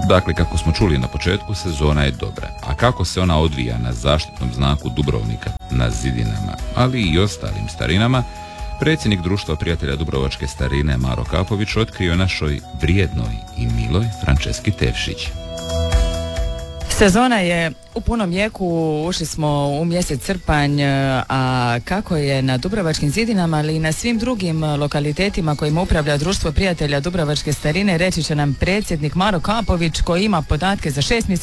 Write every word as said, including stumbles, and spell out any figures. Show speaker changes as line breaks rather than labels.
Dakle, kako smo čuli na početku, sezona je dobra, a kako se ona odvija na zaštitnom znaku Dubrovnika, na zidinama, ali i ostalim starinama, predsjednik Društva prijatelja Dubrovačke starine Maro Kapović otkrio našoj vrijednoj i miloj Franceski Tevšić.
Sezona je u punom jeku, ušli smo u mjesec srpanj, a kako je na Dubrovačkim zidinama, ali i na svim drugim lokalitetima kojima upravlja Društvo prijatelja Dubrovačke starine, reći će nam predsjednik Maro Kapović, koji ima podatke za šest mjeseci